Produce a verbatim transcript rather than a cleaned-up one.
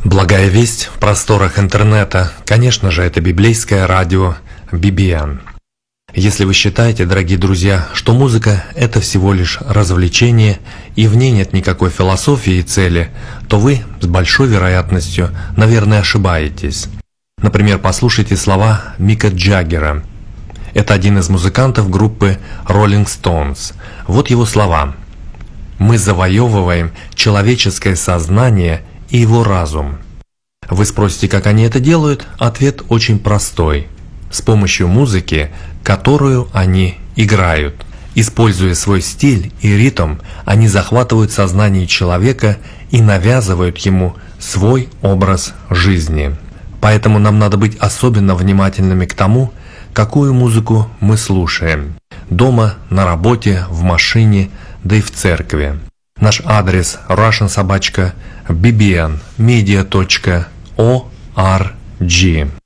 Благая весть в просторах интернета, конечно же, это библейское радио би би эн. Если вы считаете, дорогие друзья, что музыка – это всего лишь развлечение и в ней нет никакой философии и цели, то вы с большой вероятностью, наверное, ошибаетесь. Например, послушайте слова Мика Джаггера. Это один из музыкантов группы Rolling Stones. Вот его слова. «Мы завоевываем человеческое сознание и его разум». Вы спросите, как они это делают? Ответ очень простой. С помощью музыки, которую они играют. Используя свой стиль и ритм, они захватывают сознание человека и навязывают ему свой образ жизни. Поэтому нам надо быть особенно внимательными к тому, какую музыку мы слушаем. Дома, на работе, в машине, да и в церкви. Наш адрес russian собака би би эн медиа точка орг.